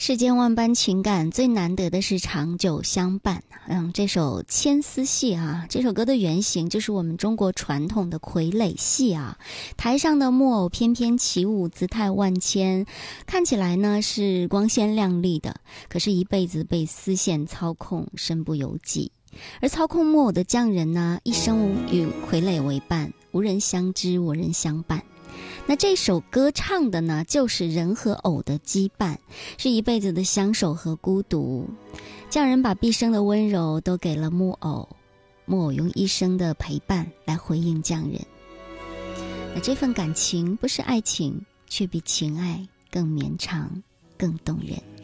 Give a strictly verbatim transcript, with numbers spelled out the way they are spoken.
世间万般情感，最难得的是长久相伴。嗯，这首牵丝戏啊，这首歌的原型就是我们中国传统的傀儡戏啊。台上的木偶翩翩起舞，姿态万千，看起来呢是光鲜亮丽的，可是一辈子被丝线操控，身不由己。而操控木偶的匠人呢，一生与傀儡为伴，无人相知，无人相伴。那这首歌唱的呢，就是人和偶的羁绊，是一辈子的相守和孤独。匠人把毕生的温柔都给了木偶，木偶用一生的陪伴来回应匠人。那这份感情不是爱情，却比情爱更绵长，更动人。